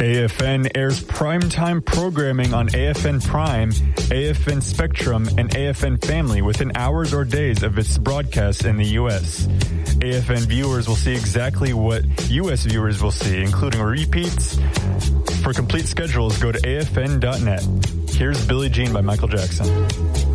AFN airs primetime programming on AFN Prime, AFN Spectrum, and AFN Family within hours or days of its broadcast in the U.S. AFN viewers will see exactly what U.S. viewers will see, including repeats. For complete schedules, go to afn.net. Here's Billie Jean by Michael Jackson.